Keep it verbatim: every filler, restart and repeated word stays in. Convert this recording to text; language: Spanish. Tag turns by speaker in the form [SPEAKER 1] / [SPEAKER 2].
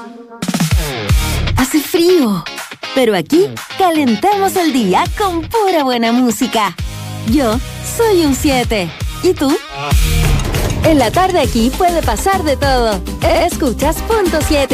[SPEAKER 1] Hace frío, pero aquí calentamos el día con pura buena música. Yo soy un siete. ¿Y tú? En la tarde aquí puede pasar de todo. Escuchas Punto siete.